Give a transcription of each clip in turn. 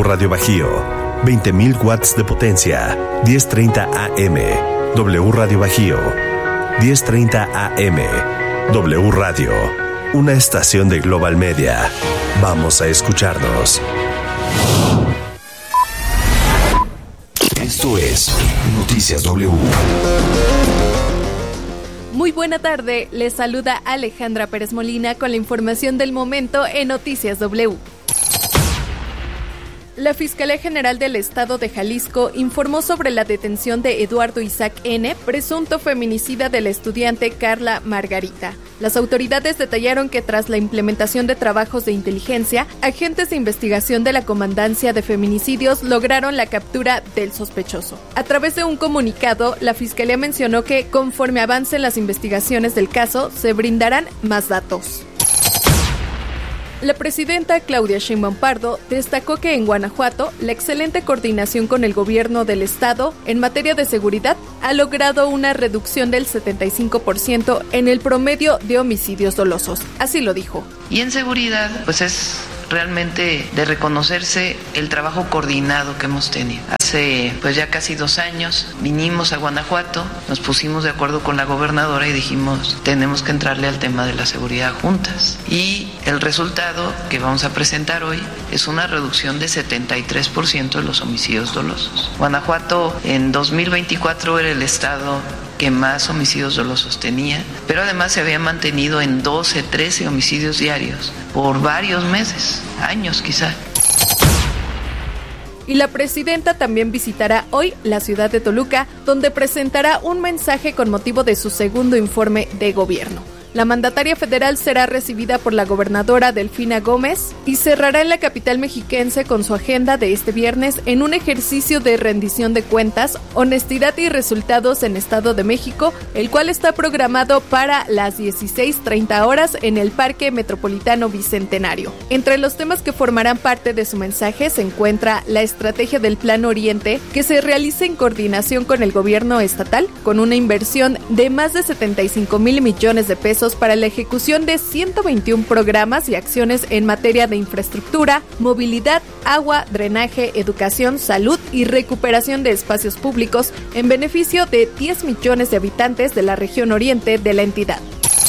Radio Bajío, 20.000 watts de potencia, 10:30 AM. W Radio Bajío, 10:30 AM. W Radio, una estación de Global Media. Vamos a escucharnos. Esto es Noticias W. Muy buena tarde, les saluda Alejandra Pérez Molina con la información del momento en Noticias W. La Fiscalía General del Estado de Jalisco informó sobre la detención de Eduardo Isaac N., presunto feminicida de la estudiante Carla Margarita. Las autoridades detallaron que tras la implementación de trabajos de inteligencia, agentes de investigación de la Comandancia de Feminicidios lograron la captura del sospechoso. A través de un comunicado, la Fiscalía mencionó que conforme avancen las investigaciones del caso, se brindarán más datos. La presidenta Claudia Sheinbaum Pardo destacó que en Guanajuato la excelente coordinación con el gobierno del estado en materia de seguridad ha logrado una reducción del 75% en el promedio de homicidios dolosos. Así lo dijo. Y en seguridad, pues es realmente de reconocerse el trabajo coordinado que hemos tenido. Hace pues ya casi 2 años vinimos a Guanajuato, nos pusimos de acuerdo con la gobernadora y dijimos tenemos que entrarle al tema de la seguridad juntas. Y el resultado que vamos a presentar hoy es una reducción de 73% de los homicidios dolosos. Guanajuato en 2024 era el estado que más homicidios dolosos tenía, pero además se había mantenido en 12, 13 homicidios diarios por varios meses, años quizá. Y la presidenta también visitará hoy la ciudad de Toluca, donde presentará un mensaje con motivo de su segundo informe de gobierno. La mandataria federal será recibida por la gobernadora Delfina Gómez y cerrará en la capital mexiquense con su agenda de este viernes en un ejercicio de rendición de cuentas, honestidad y resultados en Estado de México, el cual está programado para las 16:30 horas en el Parque Metropolitano Bicentenario. Entre los temas que formarán parte de su mensaje se encuentra la estrategia del Plan Oriente, que se realiza en coordinación con el gobierno estatal, con una inversión de más de 75,000 millones de pesos para la ejecución de 121 programas y acciones en materia de infraestructura, movilidad, agua, drenaje, educación, salud y recuperación de espacios públicos en beneficio de 10 millones de habitantes de la región oriente de la entidad.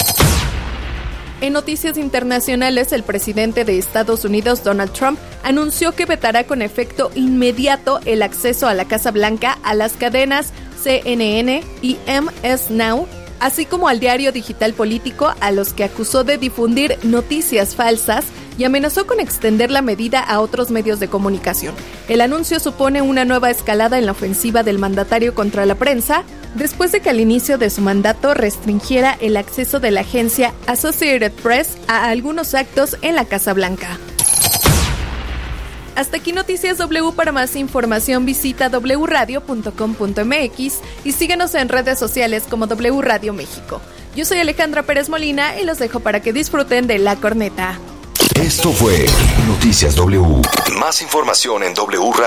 En noticias internacionales, el presidente de Estados Unidos, Donald Trump, anunció que vetará con efecto inmediato el acceso a la Casa Blanca a las cadenas CNN y MS Now, así como al diario digital Político, a los que acusó de difundir noticias falsas y amenazó con extender la medida a otros medios de comunicación. El anuncio supone una nueva escalada en la ofensiva del mandatario contra la prensa, después de que al inicio de su mandato restringiera el acceso de la agencia Associated Press a algunos actos en la Casa Blanca. Hasta aquí Noticias W. Para más información visita wradio.com.mx y síguenos en redes sociales como W Radio México. Yo soy Alejandra Pérez Molina y los dejo para que disfruten de La Corneta. Esto fue Noticias W. Más información en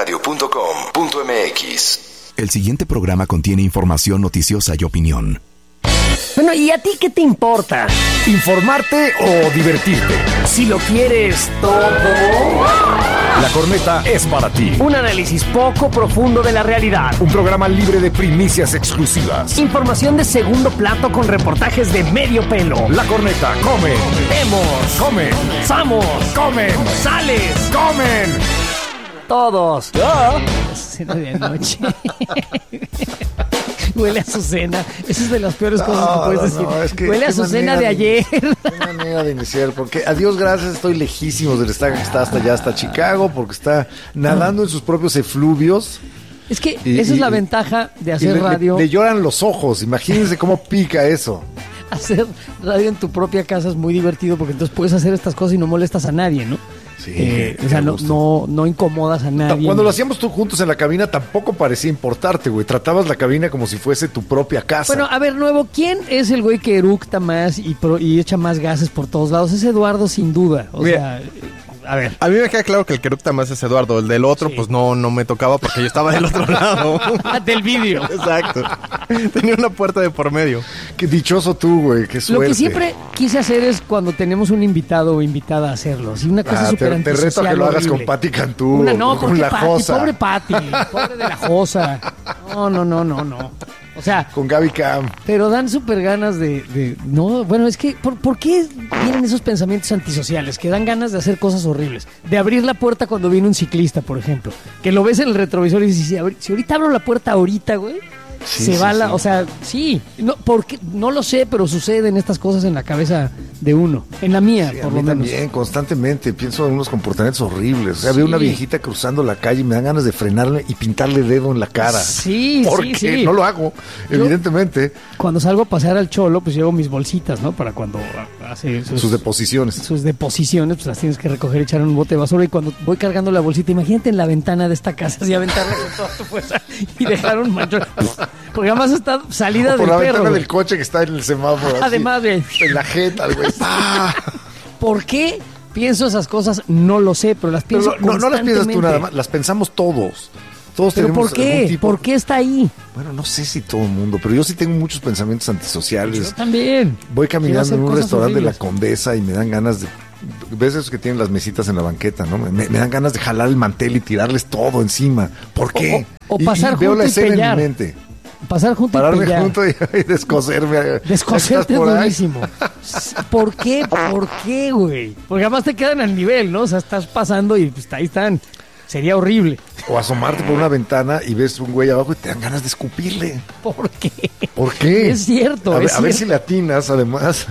wradio.com.mx. El siguiente programa contiene información noticiosa y opinión. Bueno, ¿y a ti qué te importa? ¿Informarte o divertirte? Si lo quieres todo, La Corneta es para ti. un análisis poco profundo de la realidad. Un programa libre de primicias exclusivas. Información de segundo plato con reportajes de medio pelo. La Corneta, comen, Vemos, comen, Samos, comen, sales, comen. todos. Cena de anoche. Huele a Azucena. Esa es de las peores cosas que puedes decir. Es que Huele a Azucena de ayer. Qué manera de iniciar, porque a Dios gracias estoy lejísimo del estado que está hasta allá, hasta Chicago, porque está nadando en sus propios efluvios. Es que esa es la ventaja de hacer radio. Le lloran los ojos, imagínense cómo pica eso. Hacer radio en tu propia casa es muy divertido porque entonces puedes hacer estas cosas y no molestas a nadie, ¿no? Sí, o sea, no incomodas a nadie. Cuando lo hacíamos tú juntos en la cabina tampoco parecía importarte, güey. Tratabas la cabina como si fuese tu propia casa. Bueno, a ver, nuevo, ¿quién es el güey que eructa más y echa más gases por todos lados? Es Eduardo, sin duda. O Mira, sea, A ver. A mí me queda claro que el que eructa más es Eduardo. El del otro, pues no me tocaba porque yo estaba del otro lado. Del vidrio. Exacto. Tenía una puerta de por medio. Qué dichoso tú, güey, qué suerte. Lo que siempre quise hacer es cuando tenemos un invitado o invitada a hacerlo. Así una cosa súper te reto a que lo hagas con Pati Cantú. Con la Josa. Pobre Pati, pobre de la Josa. No. O sea, con Gaby Cam. Pero dan súper ganas de... No, bueno, es que... ¿por qué vienen esos pensamientos antisociales? Que dan ganas de hacer cosas horribles. De abrir la puerta cuando viene un ciclista, por ejemplo. Que lo ves en el retrovisor y dices, si ahorita abro la puerta ahorita, güey... Sí, o sea, sí, no, porque no lo sé, pero suceden estas cosas en la cabeza de uno, en la mía, por lo menos. También, constantemente, pienso en unos comportamientos horribles. O sea, veo una viejita cruzando la calle y me dan ganas de frenarle y pintarle dedo en la cara. Sí. No lo hago, evidentemente. Cuando salgo a pasear al Cholo, pues llevo mis bolsitas, ¿no? Para cuando hace sus deposiciones. Sus deposiciones, pues las tienes que recoger, echar en un bote de basura. Y cuando voy cargando la bolsita, imagínate en la ventana de esta casa, así aventarla con toda tu fuerza y dejar un manchón. Porque además está salida del perro. Por la ventana del coche que está en el semáforo. Además, güey. En la jeta, güey. ¿Por qué pienso esas cosas? No lo sé, pero las pienso constantemente. No las piensas tú nada más, las pensamos todos. Todos ¿Pero tenemos por qué? ¿Por qué está ahí? Bueno, no sé si todo el mundo, pero yo sí tengo muchos pensamientos antisociales. Yo también. Voy caminando en un restaurante de la Condesa y me dan ganas de... ¿Ves esos que tienen las mesitas en la banqueta, no? Me dan ganas de jalar el mantel y tirarles todo encima. ¿Por qué? O pasar veo la escena pellar. en mi mente. Pasar junto y pararme pellar. junto y descoserme. Descoserte es buenísimo. ¿Por qué? ¿Por qué, güey? Porque además te quedan al nivel, ¿no? O sea, estás pasando y pues ahí están. Sería horrible. O asomarte por una ventana y ves un güey abajo y te dan ganas de escupirle. ¿Por qué? ¿Por qué? Es cierto. A ver si le atinas, además.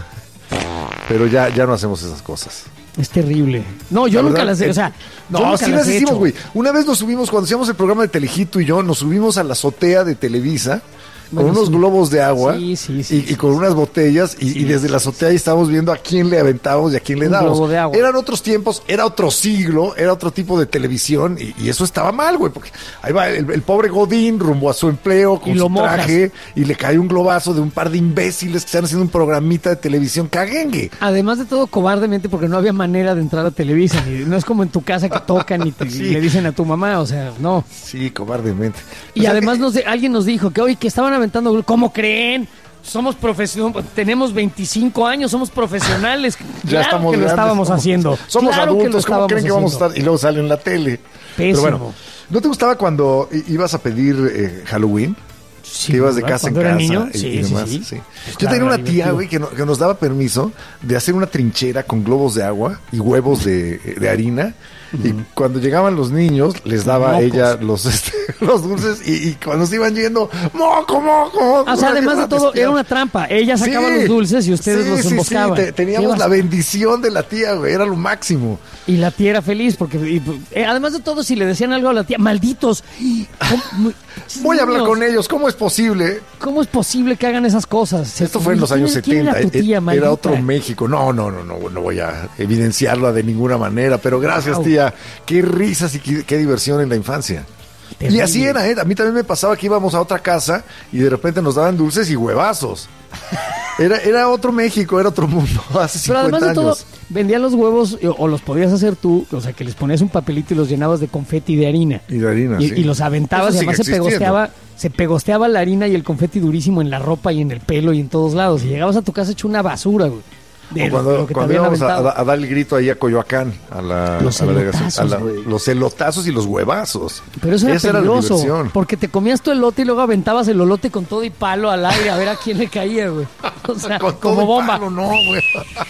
Pero ya no hacemos esas cosas. Es terrible. No, yo nunca las he, o sea... No, sí las hicimos, güey. Una vez nos subimos, cuando hacíamos el programa de Telehit y yo, nos subimos a la azotea de Televisa con unos globos de agua y con unas botellas y desde la azotea ahí estábamos viendo a quién le aventábamos y a quién le dábamos. Eran otros tiempos, era otro siglo, era otro tipo de televisión y eso estaba mal, güey, porque ahí va el pobre Godín rumbo a su empleo con su traje y le cae un globazo de un par de imbéciles que están haciendo un programita de televisión caguengue. Además de todo, cobardemente, porque no había manera de entrar a Televisa. No es como en tu casa que tocan y le dicen a tu mamá, o sea, no. Sí, cobardemente. Y además alguien nos dijo que hoy que estaban aventando, ¿cómo creen? Somos profesionales, tenemos 25 años, somos profesionales. Ya estamos que lo estábamos haciendo. Somos adultos, ¿cómo creen que vamos a estar? Y luego sale en la tele. Pésimo. Pero bueno, ¿no te gustaba cuando ibas a pedir Halloween? Sí, que ibas de casa en casa niño? y demás. Sí. Pues yo tenía una tía, güey, que nos daba permiso de hacer una trinchera con globos de agua y huevos de harina. Y cuando llegaban los niños, les daba a ella los dulces y cuando se iban yendo, ¡moco! O sea, además de todo, era una trampa. Ella sacaba los dulces y ustedes los emboscaban. Sí, teníamos la bendición de la tía, güey, era lo máximo. Y la tía era feliz porque, además de todo, si le decían algo a la tía, ¡malditos! Voy a hablar con ellos, ¿cómo es posible? ¿Cómo es posible que hagan esas cosas? Esto fue en los años 70, era tu tía, era otro México. No voy a evidenciarlo de ninguna manera, pero gracias, tía. Qué risas y qué diversión en la infancia. Terrible. Y así era, a mí también me pasaba que íbamos a otra casa y de repente nos daban dulces y huevazos. Era otro México, era otro mundo, hace 50 Pero además de todo, años. vendían los huevos o los podías hacer tú, o sea, que les ponías un papelito y los llenabas de confeti de harina. Y de harina, y los aventabas y además se pegosteaba la harina y el confeti durísimo en la ropa y en el pelo y en todos lados. Y llegabas a tu casa hecho una basura, güey. Cuando íbamos a dar el grito ahí a Coyoacán, los elotazos y los huevazos. Pero eso era peligroso, porque te comías tu elote y luego aventabas el elote con todo y palo al aire a ver a quién le caía, güey. O sea, con como bomba. Palo, no, güey.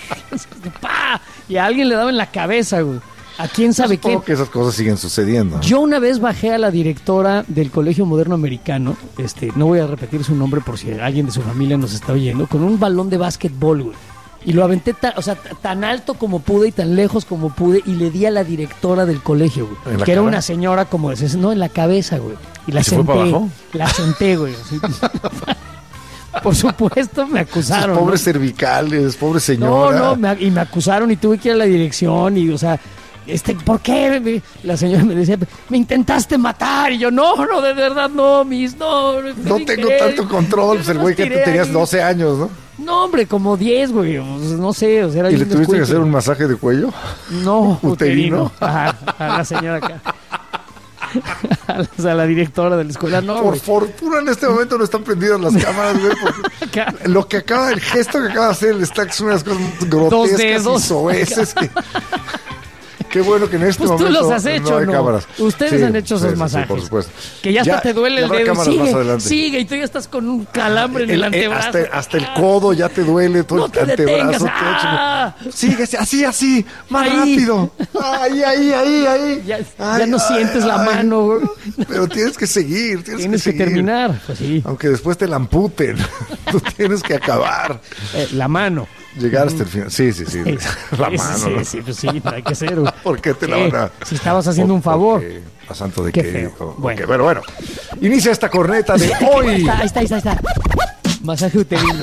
Y a alguien le daba en la cabeza, güey. ¿A quién sabe qué? Supongo que esas cosas siguen sucediendo. Yo una vez bajé a la directora del Colegio Moderno Americano, no voy a repetir su nombre por si alguien de su familia nos está oyendo, con un balón de básquetbol, güey. Y lo aventé tan alto como pude y tan lejos como pude y le di a la directora del colegio, güey. Que era una señora como de... No, en la cabeza, güey. Y la senté. ¿Fue para abajo? La senté, güey. Por supuesto me acusaron. Esos pobres cervicales, pobre señora. Y me acusaron y tuve que ir a la dirección y, o sea... ¿por qué? La señora me decía, me intentaste matar. Y yo, no, de verdad, no, no tengo tanto control. Pues el güey que tú tenías 12 años, ¿no? No, hombre, como 10, güey. No sé, o sea, era ¿Y le tuviste que hacer un masaje de cuello? No, uterino. A la señora acá. A la directora de la escuela, no. Por fortuna en este momento no están prendidas las cámaras, güey. El gesto que acaba de hacer el Stack son unas cosas grotescas y soeces. Qué bueno que en este momento tú los has hecho, no hay cámaras. Ustedes han hecho esos masajes. Sí, por supuesto. Que ya hasta te duele el dedo. Sigue, y tú ya estás con un calambre en el antebrazo. Hasta el codo ya te duele, todo no el antebrazo. Sigue, así, más rápido. Ahí. Ya no sientes la mano, güey. Pero tienes que seguir, tienes que terminar. Pues sí. Aunque después te la amputen. Tú tienes que acabar. La mano. Llegar hasta el final. Sí. La mano. Sí, pues sí, hay que ser. ¿Por qué te la van a...? Si estabas haciendo un favor. ¿A santo de qué? Feo. Bueno. Bueno. Inicia esta corneta de hoy. Ahí está. Masaje uterino.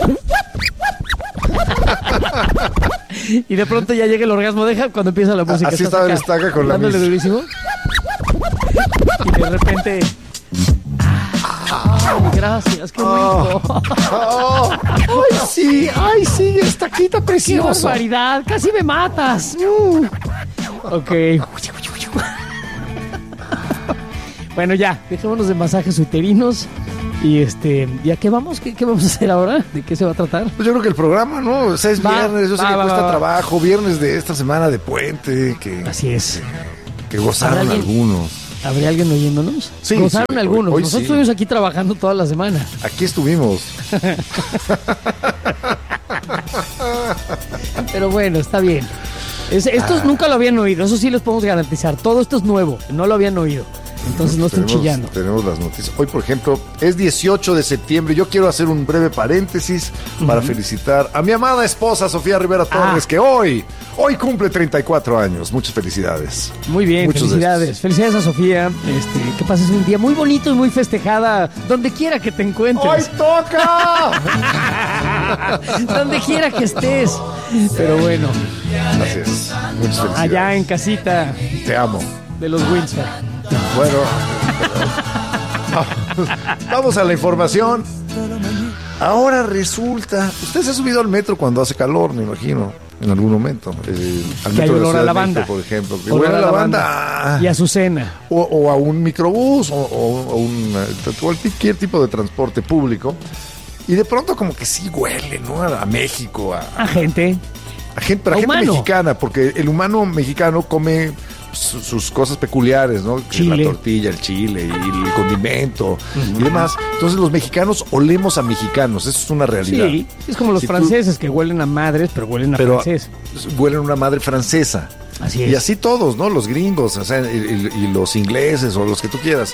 Y de pronto ya llega el orgasmo. Deja cuando empieza la música. Así estaba el Estaca con dándole la durísimo. Y de repente... Ay, gracias, qué rico. Ay, sí, Estaquita preciosa. Qué barbaridad, casi me matas. Ok. Bueno, ya, dejémonos de masajes uterinos. Y ¿ya qué vamos? ¿Qué vamos a hacer ahora? ¿De qué se va a tratar? Pues yo creo que el programa, ¿no? O sea, es viernes, yo sé que cuesta trabajo, viernes de esta semana de puente. Así es. Que gozaron algunos. ¿Habría alguien oyéndonos? Sí. Gozaron algunos. Hoy Nosotros estuvimos aquí trabajando toda la semana. Aquí estuvimos. Pero bueno, está bien. Estos nunca lo habían oído, eso sí les podemos garantizar. Todo esto es nuevo, no lo habían oído. Entonces no estén chillando. Tenemos las noticias. Hoy, por ejemplo, es 18 de septiembre. Yo quiero hacer un breve paréntesis para felicitar a mi amada esposa, Sofía Rivera Torres, que hoy cumple 34 años. Muchas felicidades. Muy bien, felicidades. Felicidades a Sofía. Que pases un día muy bonito y muy festejada donde quiera que te encuentres. ¡Hoy toca! Donde quiera que estés. Pero bueno. Gracias. Muchas felicidades. Allá en casita. Te amo. De los Windsor. Bueno, vamos a la información. Ahora resulta, usted se ha subido al metro cuando hace calor, me imagino, en algún momento. Al que hay olor a lavanda, por ejemplo. Que olor a lavanda y Azucena. O a un microbús o cualquier tipo de transporte público. Y de pronto como que sí huele, ¿no? A México. A gente. Pero a gente mexicana, porque el humano mexicano come sus cosas peculiares, ¿no? Chile. La tortilla, el chile y el condimento y demás. Entonces los mexicanos olemos a mexicanos, eso es una realidad. Sí, es como los franceses que huelen a madres, pero huelen a francés. Huelen a una madre francesa. Así es. Y así todos, ¿no? Los gringos, o sea, y los ingleses o los que tú quieras.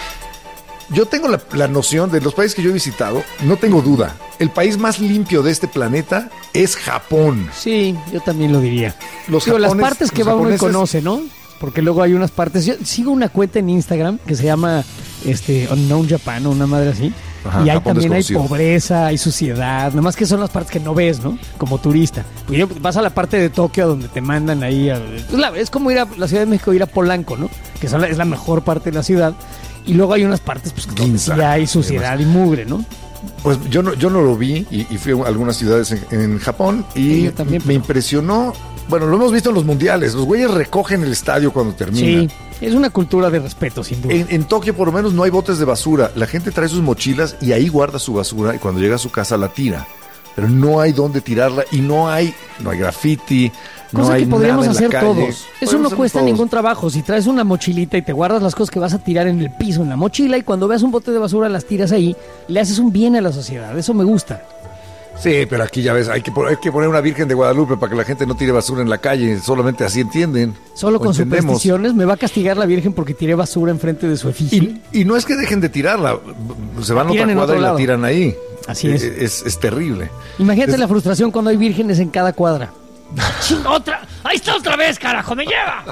Yo tengo la noción de los países que yo he visitado, no tengo duda. El país más limpio de este planeta es Japón. Sí, yo también lo diría. Las partes que va uno y conoce, ¿no? Porque luego hay unas partes. Yo sigo una cuenta en Instagram que se llama Unknown Japan o una madre así. Ajá, y ahí también hay pobreza, hay suciedad, nada más que son las partes que no ves, ¿no? Como turista. Pues vas a la parte de Tokio donde te mandan ahí es como ir a la Ciudad de México, ir a Polanco, ¿no? Que es la mejor parte de la ciudad. Y luego hay unas partes pues, donde sí hay suciedad y mugre, ¿no? Pues yo no lo vi y fui a algunas ciudades en Japón y también, me impresionó. Bueno, lo hemos visto en los mundiales. Los güeyes recogen el estadio cuando termina. Sí, es una cultura de respeto, sin duda. En Tokio, por lo menos, no hay botes de basura. La gente trae sus mochilas y ahí guarda su basura y cuando llega a su casa la tira. Pero no hay dónde tirarla y no hay graffiti. Cosa que podríamos hacer todos. Eso no cuesta todos. Ningún trabajo. Si traes una mochilita y te guardas las cosas que vas a tirar en el piso, en la mochila, y cuando veas un bote de basura las tiras ahí, le haces un bien a la sociedad. Eso me gusta. Sí, pero aquí ya ves, hay que poner una Virgen de Guadalupe para que la gente no tire basura en la calle. Solamente así entienden. Solo con supersticiones me va a castigar la Virgen porque tiré basura enfrente de su efigie. Y no es que dejen de tirarla. Se van a otra cuadra y la tiran ahí. Así es. Es terrible. Imagínate la frustración cuando hay vírgenes en cada cuadra. ¡Otra! ¡Ahí está otra vez, carajo! ¡Me lleva!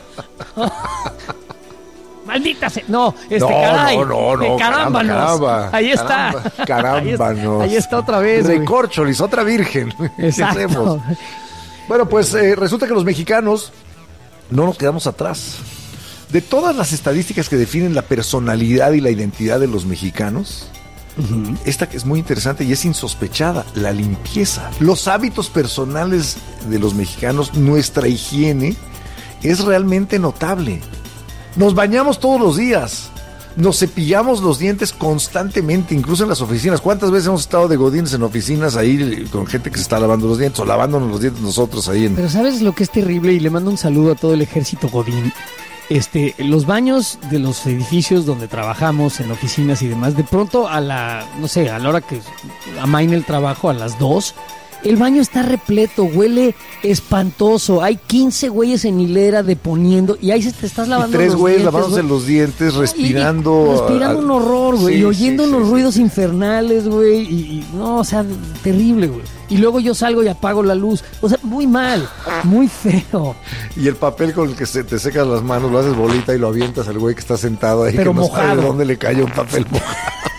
¡Maldita sea! No, caray. No. Caramba. Ahí está. Carámbanos. Ahí está otra vez. Recorcholis, otra virgen. Exacto. Bueno, pues resulta que los mexicanos no nos quedamos atrás. De todas las estadísticas que definen la personalidad y la identidad de los mexicanos, esta que es muy interesante y es insospechada, la limpieza. Los hábitos personales de los mexicanos, nuestra higiene, es realmente notable. Nos bañamos todos los días. Nos cepillamos los dientes constantemente, incluso en las oficinas. ¿Cuántas veces hemos estado de godines en oficinas ahí con gente que se está lavando los dientes o lavándonos los dientes nosotros ahí? Pero ¿sabes lo que es terrible? Y le mando un saludo a todo el ejército godín. Los baños de los edificios donde trabajamos, en oficinas y demás, de pronto a la hora que amaine el trabajo, a las 2, el baño está repleto, huele espantoso. Hay 15 güeyes en hilera deponiendo y ahí te estás lavando los dientes. 3 güeyes lavándose los dientes, respirando. Respirando un horror, güey. Sí, y oyendo unos ruidos infernales, güey. No, o sea, terrible, güey. Y luego yo salgo y apago la luz. O sea, muy mal, muy feo. Y el papel con el que te secas las manos, lo haces bolita y lo avientas al güey que está sentado ahí. Pero que mojado. No sabe de dónde le cayó un papel mojado.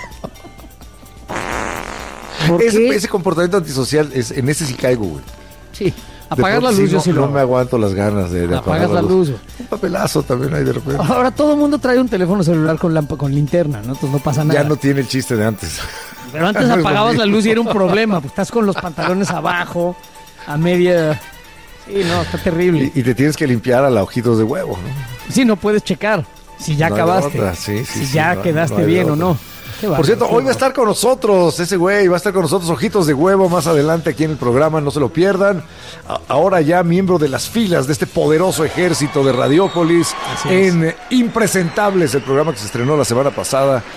Ese comportamiento antisocial, en ese sí caigo, güey. Sí, apagar la luz yo sí lo no me aguanto las ganas de apagar la luz. Un papelazo también hay de repente. Ahora todo el mundo trae un teléfono celular con linterna, ¿no? Entonces no pasa nada. Ya no tiene el chiste de antes. Pero antes apagabas la luz y era un problema, pues estás con los pantalones abajo, a media... Sí, no, está terrible. Y te tienes que limpiar a la ojitos de huevo, ¿no? Sí, no puedes checar si ya acabaste, si ya quedaste bien o no. Por cierto, hoy va a estar con nosotros ese güey, va a estar con nosotros Ojitos de Huevo más adelante aquí en el programa, no se lo pierdan. Ahora ya miembro de las filas de este poderoso ejército de Radiópolis en Impresentables, el programa que se estrenó la semana pasada